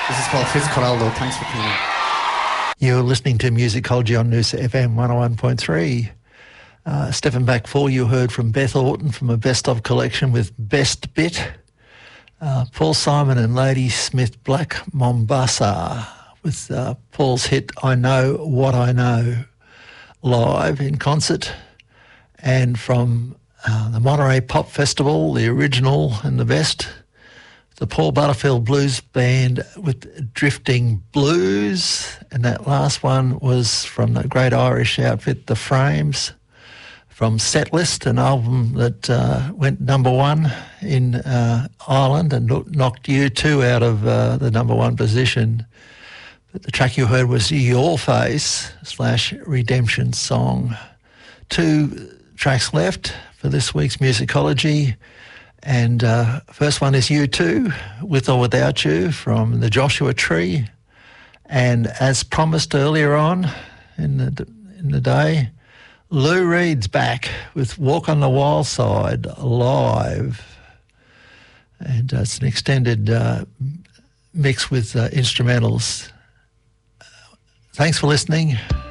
This is called Physical Aldo. Thanks for coming. You're listening to Musicology on Noosa FM 101.3. Stepping back 4, you heard from Beth Orton from a Best Of collection with Best Bit. Paul Simon and Lady Smith Black Mombasa with Paul's hit I Know What I Know live in concert. And from the Monterey Pop Festival, the original and the best, the Paul Butterfield Blues Band with Drifting Blues. And that last one was from the great Irish outfit, The Frames, from Setlist, an album that went number 1 in Ireland and knocked U2 out of the number 1 position. But the track you heard was Your Face / Redemption Song. 2 tracks left for this week's Musicology. And first one is U2, With or Without You, from the Joshua Tree. And as promised earlier on in the day, Lou Reed's back with Walk on the Wild Side live. And it's an extended mix with instrumentals. Thanks for listening.